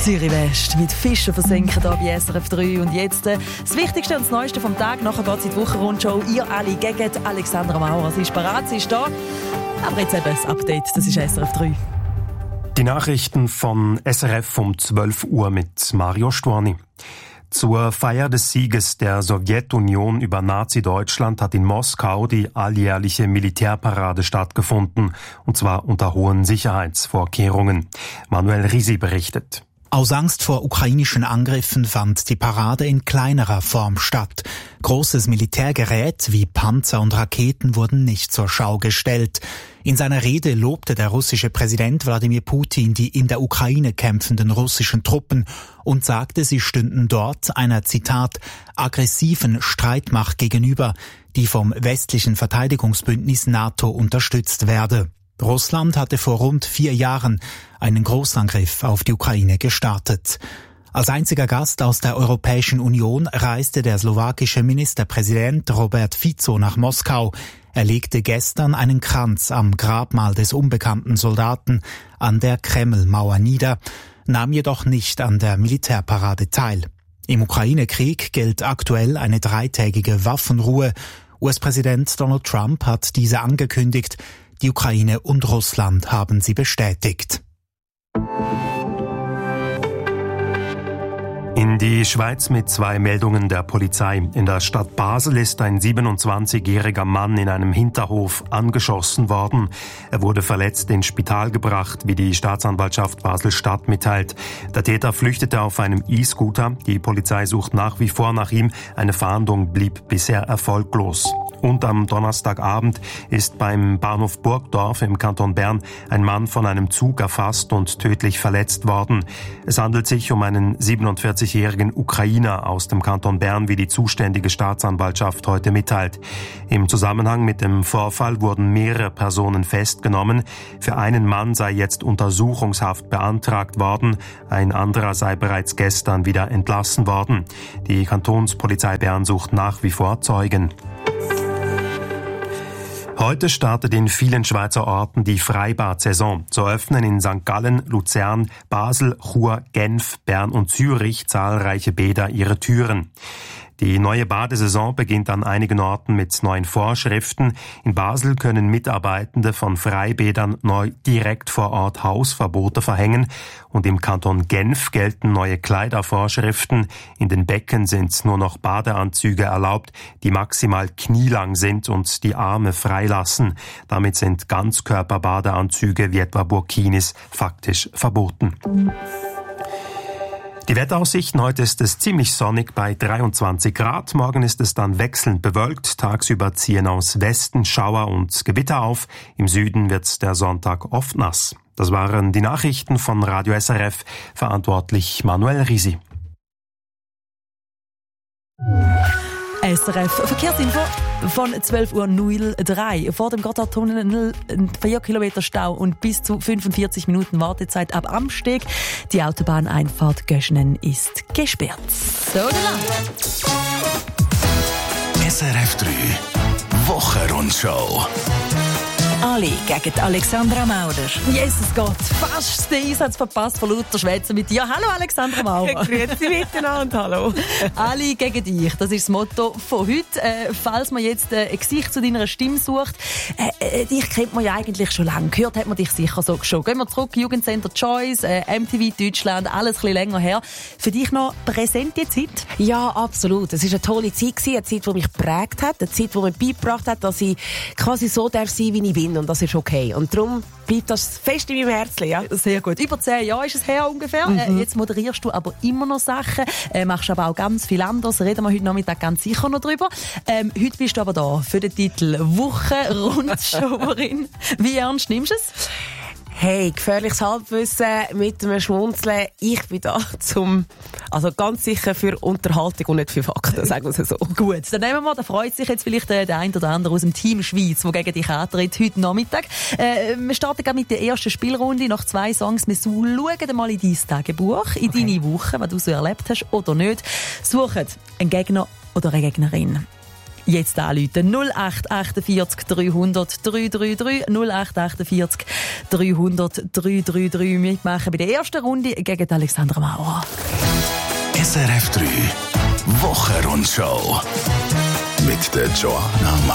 Zürich West mit Fischen versenken hier bei SRF 3. Und jetzt das Wichtigste und das Neueste vom Tag. Nachher geht es in die Wochenrundshow. Ihr alle gegen Alexandra Maurer. Sie ist bereit, sie ist da. Aber jetzt eben das Update. Das ist SRF 3. Die Nachrichten von SRF um 12 Uhr mit Mario Storni. Zur Feier des Sieges der Sowjetunion über Nazi-Deutschland hat in Moskau die alljährliche Militärparade stattgefunden, und zwar unter hohen Sicherheitsvorkehrungen. Manuel Risi berichtet. Aus Angst vor ukrainischen Angriffen fand die Parade in kleinerer Form statt. Großes Militärgerät wie Panzer und Raketen wurden nicht zur Schau gestellt. In seiner Rede lobte der russische Präsident Wladimir Putin die in der Ukraine kämpfenden russischen Truppen und sagte, sie stünden dort einer, Zitat, aggressiven Streitmacht gegenüber, die vom westlichen Verteidigungsbündnis NATO unterstützt werde. Russland hatte vor rund 4 Jahren einen Großangriff auf die Ukraine gestartet. Als einziger Gast aus der Europäischen Union reiste der slowakische Ministerpräsident Robert Fico nach Moskau. Er legte gestern einen Kranz am Grabmal des unbekannten Soldaten an der Kremlmauer nieder, nahm jedoch nicht an der Militärparade teil. Im Ukraine-Krieg gilt aktuell eine 3-tägige Waffenruhe. US-Präsident Donald Trump hat diese angekündigt. Die Ukraine und Russland haben sie bestätigt. In die Schweiz mit 2 Meldungen der Polizei. In der Stadt Basel ist ein 27-jähriger Mann in einem Hinterhof angeschossen worden. Er wurde verletzt ins Spital gebracht, wie die Staatsanwaltschaft Basel-Stadt mitteilt. Der Täter flüchtete auf einem E-Scooter. Die Polizei sucht nach wie vor nach ihm. Eine Fahndung blieb bisher erfolglos. Und am Donnerstagabend ist beim Bahnhof Burgdorf im Kanton Bern ein Mann von einem Zug erfasst und tödlich verletzt worden. Es handelt sich um einen 47-jährigen Ukrainer aus dem Kanton Bern, wie die zuständige Staatsanwaltschaft heute mitteilt. Im Zusammenhang mit dem Vorfall wurden mehrere Personen festgenommen. Für einen Mann sei jetzt Untersuchungshaft beantragt worden. Ein anderer sei bereits gestern wieder entlassen worden. Die Kantonspolizei Bern sucht nach wie vor Zeugen. Heute startet in vielen Schweizer Orten die Freibad-Saison. So öffnen in St. Gallen, Luzern, Basel, Chur, Genf, Bern und Zürich zahlreiche Bäder ihre Türen. Die neue Badesaison beginnt an einigen Orten mit neuen Vorschriften. In Basel können Mitarbeitende von Freibädern neu direkt vor Ort Hausverbote verhängen. Und im Kanton Genf gelten neue Kleidervorschriften. In den Becken sind nur noch Badeanzüge erlaubt, die maximal knielang sind und die Arme freilassen. Damit sind Ganzkörperbadeanzüge wie etwa Burkinis faktisch verboten. Die Wetteraussichten: heute ist es ziemlich sonnig bei 23 Grad. Morgen ist es dann wechselnd bewölkt. Tagsüber ziehen aus Westen Schauer und Gewitter auf. Im Süden wird der Sonntag oft nass. Das waren die Nachrichten von Radio SRF. Verantwortlich Manuel Risi. SRF Verkehrsinfo von 12.03 Uhr. Vor dem Gotthardtunnel 4 Kilometer Stau und bis zu 45 Minuten Wartezeit ab Amsteg. Die Autobahneinfahrt Göschnen ist gesperrt. So genau. SRF 3 Wochenrundshow. Alle gegen Alexandra Maurer. Jesus Gott, fast den Einsatz verpasst von lauter Schwätzen mit dir. Hallo Alexandra Maurer. Grüezi miteinander, hallo. Alle gegen dich, das ist das Motto von heute. Falls man jetzt ein Gesicht zu deiner Stimme sucht, dich kennt man ja eigentlich schon lange. Gehört hat man dich sicher so schon. Gehen wir zurück, Jugendcenter Choice, MTV Deutschland, alles ein bisschen länger her. Für dich noch präsent die Zeit? Ja, absolut. Es war eine tolle Zeit, eine Zeit, die mich geprägt hat, eine Zeit, die mir beigebracht hat, dass ich quasi so darf sein, wie ich bin. Und das ist okay. Und darum bleibt das fest in meinem Herzen, ja. Sehr gut. Über 10 Jahre ist es her ungefähr. Jetzt moderierst du aber immer noch Sachen, machst aber auch ganz viel anderes. Reden wir heute Nachmittag ganz sicher noch drüber. Heute bist du aber da für den Titel Wochenrundshowerin. Wie ernst nimmst du es? Hey, gefährliches Halbwissen mit einem Schmunzeln. Ich bin da also ganz sicher für Unterhaltung und nicht für Fakten, sagen wir es so. Gut, dann nehmen wir, da freut sich jetzt vielleicht der ein oder andere aus dem Team Schweiz, der gegen dich antritt heute Nachmittag. Wir starten gerade mit der ersten Spielrunde. Nach 2 Songs. Wir schauen mal in dein Tagebuch, in deine Woche, was du so erlebt hast oder nicht. Suchen einen Gegner oder eine Gegnerin. Jetzt anrufen. 0848 300 333 0848 300 333 mitmachen bei der ersten Runde gegen Alexandra Maurer. SRF 3 Wochenrundschau mit der Joanna